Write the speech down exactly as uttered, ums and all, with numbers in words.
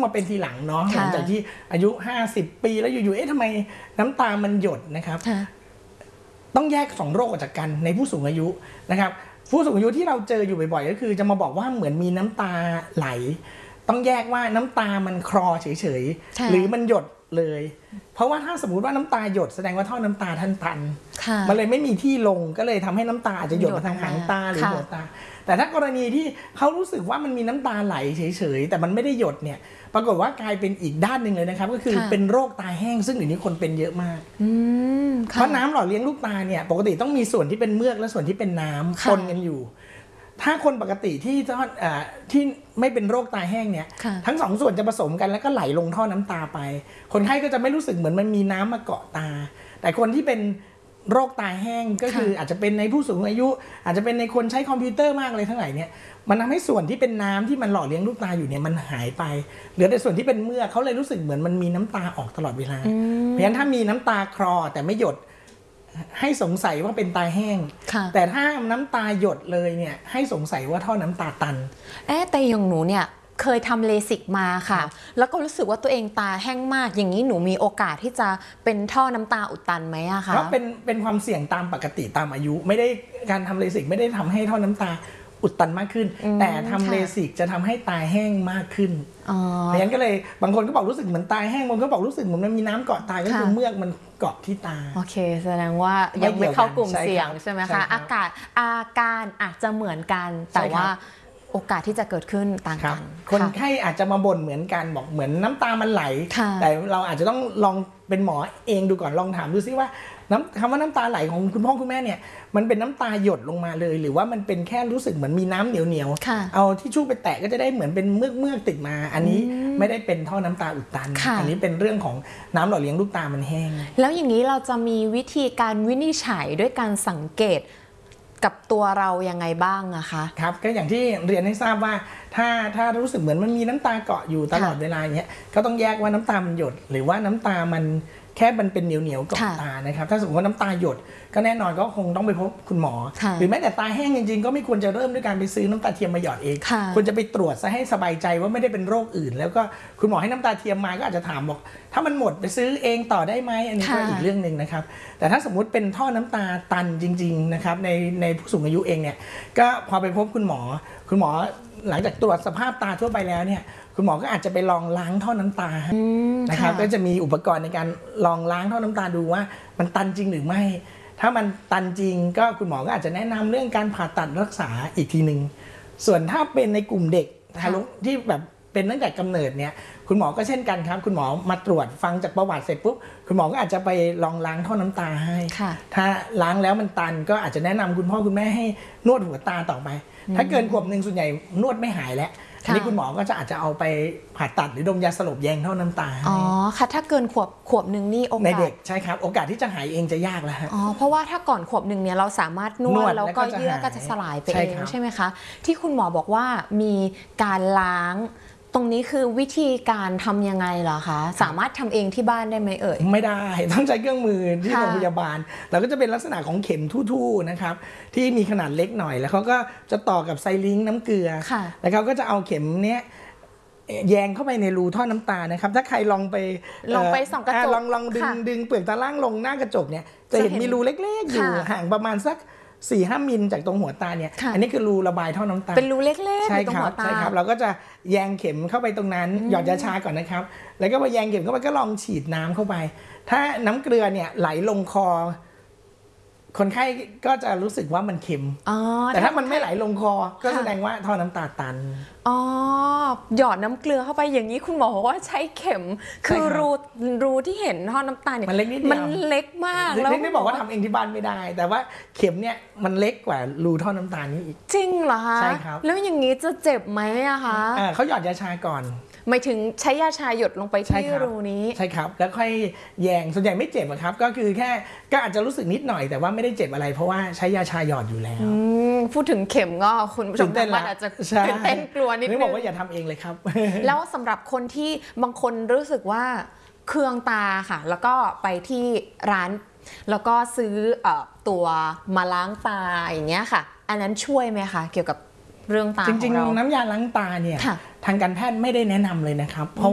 งมาเป็นทีหลังเนาะหลังจากที่อายุห้าสิบปีแล้วอยู่ๆเอ๊ะทำไมน้ำตามันหยดนะครับต้องแยกสองโรคออกจากกันในผู้สูงอายุนะครับผู้สูงอายุที่เราเจออยู่บ่อยๆก็คือจะมาบอกว่าเหมือนมีน้ำตาไหลต้องแยกว่าน้ำตามันคลอเฉยๆหรือมันหยดเลยเพราะว่าถ้าสมมุติว่าน้ำตาหยดแสดงว่าท่อน้ำตาท่านตันมันเลยไม่มีที่ลงก็เลยทำให้น้ำตาอาจจะหยดมาทางหางตาหรือหัวตาแต่ถ้ากรณีที่เขารู้สึกว่ามันมีน้ำตาไหลเฉยๆแต่มันไม่ได้หยดเนี่ยปรากฏว่ากลายเป็นอีกด้านหนึ่งเลยนะครับก็คือเป็นโรคตาแห้งซึ่งเดี๋ยวนี้คนเป็นเยอะมากเพราะน้ำหล่อเลี้ยงลูกตาเนี่ยปกติต้องมีส่วนที่เป็นเมือกและส่วนที่เป็นน้ำปนกันอยู่ถ้าคนปกติที่ที่ไม่เป็นโรคตาแห้งเนี่ยทั้งสองส่วนจะผสมกันแล้วก็ไหลลงท่อน้ำตาไปคนไข้ก็จะไม่รู้สึกเหมือนมันมีน้ำมาเกาะตาแต่คนที่เป็นโรคตาแห้งก็คืออาจจะเป็นในผู้สูงอายุอาจจะเป็นในคนใช้คอมพิวเตอร์มากเลยทั้งหลายเนี่ยมันทำให้ส่วนที่เป็นน้ำที่มันหล่อเลี้ยงลูกตาอยู่เนี่ยมันหายไปเหลือแต่ส่วนที่เป็นเมือกเขาเลยรู้สึกเหมือนมันมีน้ำตาออกตลอดเวลาเพราะฉะนั้นถ้ามีน้ำตาคลอแต่ไม่หยดให้สงสัยว่าเป็นตาแห้งแต่ถ้าน้ำตาหยดเลยเนี่ยให้สงสัยว่าท่อน้ำตาตันเอ๊ะแต่อย่างหนูเนี่ยเคยทำเลสิกมาค่ะแล้วก็รู้สึกว่าตัวเองตาแห้งมากอย่างนี้หนูมีโอกาสที่จะเป็นท่อน้ำตาอุดตันไหมอะคะก็เป็นเป็นความเสี่ยงตามปกติตามอายุไม่ได้การทำเลสิกไม่ได้ทำให้ท่อน้ำตาอุดตันมากขึ้นแต่ทำเลสิกจะทำให้ตาแห้งมากขึ้นเพราะฉะนั้นก็เลยบางคนก็บอกรู้สึกเหมือนตาแห้งบางคนก็บอกรู้สึกเหมือนมันมีน้ำเกาะตาก็คือเมือกมันเกาะที่ตาโอเคแสดงว่ายังไม่เข้ากลุ่มเสี่ยงใช่ไหมคะอากาศอาการอาจจะเหมือนกันแต่ว่าโอกาสที่จะเกิดขึ้นต่างกันคนไข้อาจจะมาบ่นเหมือนกันบอกเหมือนน้ำตามันไหลแต่เราอาจจะต้องลองเป็นหมอเองดูก่อนลองถามดูซิว่าน้ำคำว่าน้ำตาไหลของคุณพ่อคุณแม่เนี่ยมันเป็นน้ำตาหยดลงมาเลยหรือว่ามันเป็นแค่รู้สึกเหมือนมีน้ำเหนียวเหนียวเอาที่ชู่ไปแตะก็จะได้เหมือนเป็นเมือกเมือกติดมาอันนี้ไม่ได้เป็นท่อน้ำตาอุดตันอันนี้เป็นเรื่องของน้ำหล่อเลี้ยงลูกตามันแห้งแล้วอย่างนี้เราจะมีวิธีการวินิจฉัยด้วยการสังเกตกับตัวเรายังไงบ้างอะคะครับก็อย่างที่เรียนให้ทราบว่าถ้าถ้ารู้สึกเหมือนมันมีน้ำตาเกาะอยู่ตลอดเวลาอย่างเงี้ยก็ต้องแยกว่าน้ำตามันหยดหรือว่าน้ำตามันแค่มันเป็นเหนียวเหนียวกับตานะครับถ้าสมมติว่าน้ำตาหยดก็แน่นอนก็คงต้องไปพบคุณหมอหรือแม้แต่ตาแห้งจริงๆก็ไม่ควรจะเริ่มด้วยการไปซื้อน้ำตาเทียมมาหยอดเองควรจะไปตรวจซะให้สบายใจว่าไม่ได้เป็นโรคอื่นแล้วก็คุณหมอให้น้ำตาเทียมมาก็อาจจะถามบอกถ้ามันหมดไปซื้อเองต่อได้ไหมอันนี้ก็อีกเรื่องหนึ่งนะครับแต่ถ้าสมมุติเป็นท่อน้ำตาตันจริงๆนะครับในในผู้สูงอายุเองเนี่ยก็พอไปพบคุณหมอคุณหมอหลังจากตรวจสภาพตาทั่วไปแล้วเนี่ยคุณหมอก็อาจจะไปลองล้างท่อน้ำตานะครับก็จะมีอุปกรณ์ในการลองล้างท่อน้ำตาดูว่ามันตันจริงหรือไม่ถ้ามันตันจริงก็คุณหมอก็อาจจะแนะนำเรื่องการผ่าตัดรักษาอีกทีหนึ่งส่วนถ้าเป็นในกลุ่มเด็กทารกที่แบบเป็นตั้งแต่กำเนิดเนี่ยคุณหมอก็เช่นกันครับคุณหมอมาตรวจฟังจากประวัติเสร็จปุ๊บคุณหมอก็อาจจะไปลองล้างท่อน้ำตาให้ถ้าล้างแล้วมันตันก็อาจจะแนะนำคุณพ่อคุณแม่ให้นวดหัวตาต่อไปถ้าเกินขวบหนึ่งส่วนใหญ่นวดไม่หายแล้วทีนี้คุณหมอก็จะอาจจะเอาไปผ่าตัดหรือดมยาสลบแยงท่อน้ำตาอ๋อค่ะถ้าเกินขวบขวบหนึ่งนี่โอกาสในเด็กใช่ครับโอกาสที่จะหายเองจะยากแล้วฮะอ๋อเพราะว่าถ้าก่อนขวบหนึ่งเนี่ยเราสามารถนวดแล้วก็เยื่อก็จะสลายไปเองใช่ไหมคะที่คุณหมอบอกว่ามีการล้างตรงนี้คือวิธีการทำยังไงเหรอคะสามารถทำเองที่บ้านได้ไหมเอ่ยไม่ได้ต้องใช้เครื่องมือที่โรงพยาบาลแล้วก็จะเป็นลักษณะของเข็มทู่ๆนะครับที่มีขนาดเล็กหน่อยแล้วเขาก็จะต่อกับไซลิงค์น้ำเกลือแล้วเขาก็จะเอาเข็มเนี้ยแยงเข้าไปในรูท่อน้ำตานะครับถ้าใครลองไปลองไปส่องกระจกลองลองดึงดึงเปลือกตาล่างลงหน้ากระจกเนี่ยจะเห็นมีรูเล็กๆอยู่ห่างประมาณสักสี่ห้ามิลจากตรงหัวตาเนี่ยอันนี้คือรูระบายท่อน้ำตาเป็นรูเล็กๆใช่ครับใช่ครับเราก็จะแยงเข็มเข้าไปตรงนั้นหยอดยาชาก่อนนะครับแล้วก็พอแยงเข็มเข้าไปก็ลองฉีดน้ำเข้าไปถ้าน้ำเกลือเนี่ยไหลลงคอคนไข้ก็จะรู้สึกว่ามันเค็มแต่ถ้ามันไม่ไหลลงคอก็แสดงว่าท่อน้ำตาตันอ๋อหยอดน้ำเกลือเข้าไปอย่างนี้คุณหมอบอกว่าใช้เข็มคือรูรูที่เห็นท่อน้ำตาเนี่ยมันเล็กนิดเดียวมันเล็กมากแล้วไม่บอกว่าทำเองที่บ้านไม่ได้แต่ว่าเข็มเนี่ยมันเล็กกว่ารูท่อน้ำตานี้อีกจริงเหรอคะใช่ครับแล้วอย่างนี้จะเจ็บไหมอะคะเขาหยอดยาชาก่อนหมายถึงใช้ยาชาหยดลงไปที่รูนี้ใช่ครับแล้วค่อยแยงส่วนใหญ่ไม่เจ็บครับก็คือแค่ก็อาจจะรู้สึกนิดหน่อยแต่ว่าไม่ได้เจ็บอะไรเพราะว่าใช้ยาชาหยอดอยู่แล้วพูดถึงเข็มก็คุณผู้ชมบางอาจจะตื่นเต้นกลัวนิดนึงไม่บอกว่าอย่าทำเองเลยครับแล้วสำหรับคนที่บางคนรู้สึกว่าเคืองตาค่ะแล้วก็ไปที่ร้านแล้วก็ซื้อตัวมาล้างตาอย่างเงี้ยค่ะอันนั้นช่วยไหมคะเกี่ยวกับเรื่องตาของเราจริงๆน้ำยาล้างตาเนี่ยทางการแพทย์ไม่ได้แนะนำเลยนะครับเพราะ